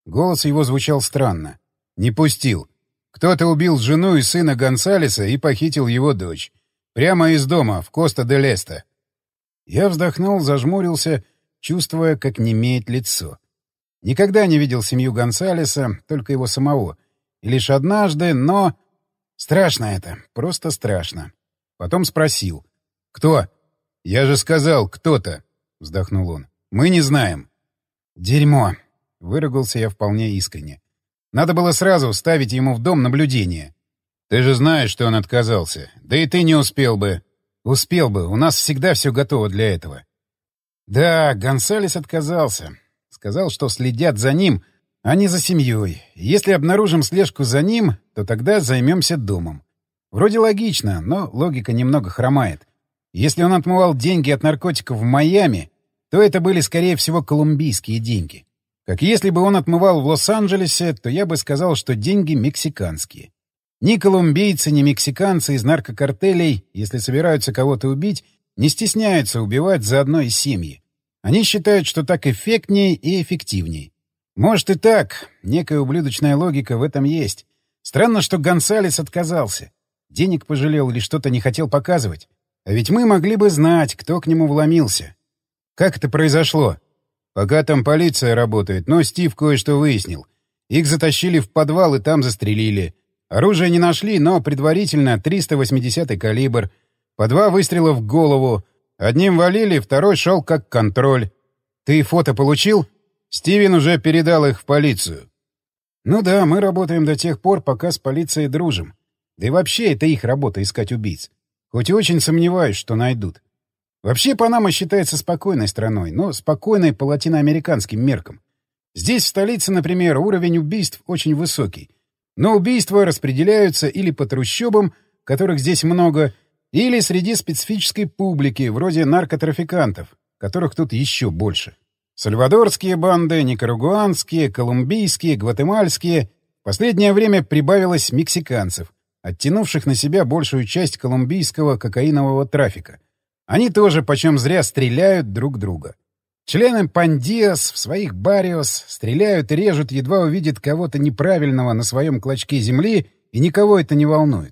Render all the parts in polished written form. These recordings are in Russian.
Голос его звучал странно. «Не пустил. Кто-то убил жену и сына Гонсалеса и похитил его дочь. Прямо из дома, в Коста-де-Леста». Я вздохнул, зажмурился, чувствуя, как немеет лицо. Никогда не видел семью Гонсалеса, только его самого. И лишь однажды, но... Страшно это, просто страшно. Потом спросил. «Кто?» «Я же сказал, кто-то», — вздохнул он. «Мы не знаем». «Дерьмо», — выругался я вполне искренне. «Надо было сразу ставить ему в дом наблюдение». «Ты же знаешь, что он отказался. Да и ты не успел бы». «Успел бы. У нас всегда все готово для этого». «Да, Гонсалес отказался. Сказал, что следят за ним, а не за семьей. Если обнаружим слежку за ним, то тогда займемся домом. Вроде логично, но логика немного хромает. Если он отмывал деньги от наркотиков в Майами, то это были, скорее всего, колумбийские деньги. Как если бы он отмывал в Лос-Анджелесе, то я бы сказал, что деньги мексиканские. Ни колумбийцы, ни мексиканцы из наркокартелей, если собираются кого-то убить, не стесняются убивать заодно и семьи. Они считают, что так эффектнее и эффективнее. Может и так, некая ублюдочная логика в этом есть. Странно, что Гонсалес отказался. Денег пожалел или что-то не хотел показывать. А ведь мы могли бы знать, кто к нему вломился. Как это произошло? Пока там полиция работает, но Стив кое-что выяснил. Их затащили в подвал и там застрелили. Оружие не нашли, но предварительно 380-й калибр. По 2 выстрела в голову. Одним валили, второй шел как контроль. Ты фото получил? Стивен уже передал их в полицию. Ну да, мы работаем до тех пор, пока с полицией дружим. Да и вообще это их работа — искать убийц. Хоть и очень сомневаюсь, что найдут. Вообще Панама считается спокойной страной, но спокойной по латиноамериканским меркам. Здесь, в столице, например, уровень убийств очень высокий. Но убийства распределяются или по трущобам, которых здесь много, или среди специфической публики, вроде наркотрафикантов, которых тут еще больше. Сальвадорские банды, никарагуанские, колумбийские, гватемальские. В последнее время прибавилось мексиканцев, оттянувших на себя большую часть колумбийского кокаинового трафика. Они тоже почем зря стреляют друг друга. Члены пандиос в своих барриос стреляют и режут, едва увидят кого-то неправильного на своем клочке земли, и никого это не волнует.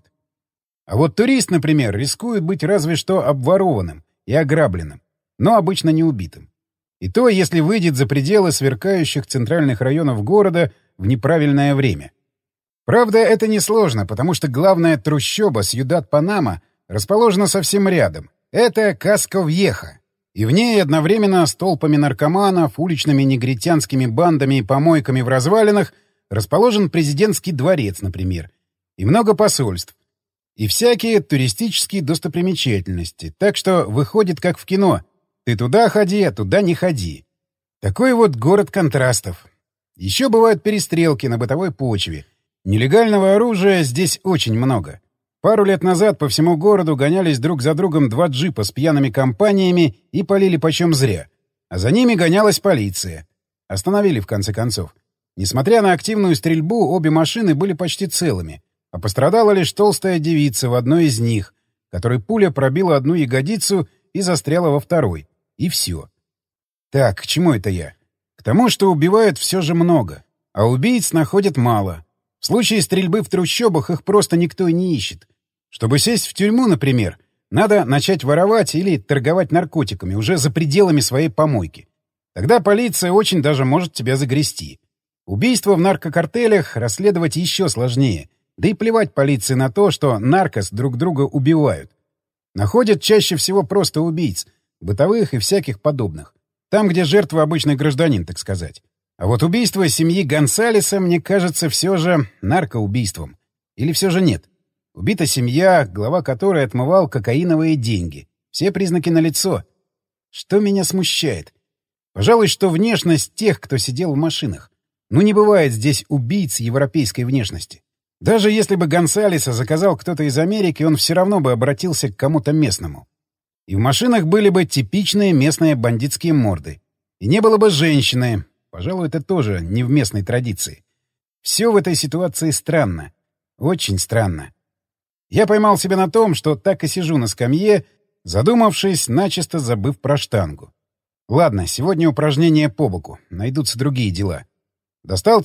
А вот турист, например, рискует быть разве что обворованным и ограбленным, но обычно не убитым. И то, если выйдет за пределы сверкающих центральных районов города в неправильное время. Правда, это несложно, потому что главная трущоба Сьюдад-Панама расположена совсем рядом. Это Каско-Вьеха. И в ней одновременно с толпами наркоманов, уличными негритянскими бандами и помойками в развалинах расположен президентский дворец, например, и много посольств, и всякие туристические достопримечательности. Так что выходит как в кино. Ты туда ходи, а туда не ходи. Такой вот город контрастов. Еще бывают перестрелки на бытовой почве. Нелегального оружия здесь очень много. Пару лет назад по всему городу гонялись друг за другом 2 джипа с пьяными компаниями и палили почем зря. А за ними гонялась полиция. Остановили, в конце концов. Несмотря на активную стрельбу, обе машины были почти целыми. А пострадала лишь толстая девица в одной из них, которой пуля пробила одну ягодицу и застряла во второй. И все. Так, к чему это я? К тому, что убивают все же много, а убийц находят мало. В случае стрельбы в трущобах их просто никто и не ищет. Чтобы сесть в тюрьму, например, надо начать воровать или торговать наркотиками уже за пределами своей помойки. Тогда полиция очень даже может тебя загрести. Убийства в наркокартелях расследовать еще сложнее. Да и плевать полиции на то, что наркос друг друга убивают. Находят чаще всего просто убийц, бытовых и всяких подобных. Там, где жертва обычный гражданин, так сказать. А вот убийство семьи Гонсалеса, мне кажется, все же наркоубийством. Или все же нет? Убита семья, глава которой отмывал кокаиновые деньги. Все признаки налицо. Что меня смущает? Пожалуй, что внешность тех, кто сидел в машинах. Ну, не бывает здесь убийц европейской внешности. Даже если бы Гонсалеса заказал кто-то из Америки, он все равно бы обратился к кому-то местному. И в машинах были бы типичные местные бандитские морды. И не было бы женщины. Пожалуй, это тоже не в местной традиции. Все в этой ситуации странно. Очень странно. Я поймал себя на том, что так и сижу на скамье, задумавшись, начисто забыв про штангу. Ладно, сегодня упражнение по боку. Найдутся другие дела. Достал